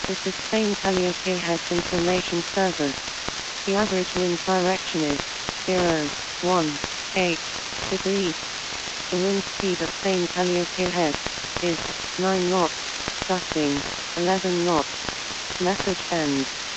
This is Spain Calliope Heads Information Service. The average wind direction is 018 degrees. The wind speed at Spain Calliope Head is 9 knots, gusting 11 knots. Message ends.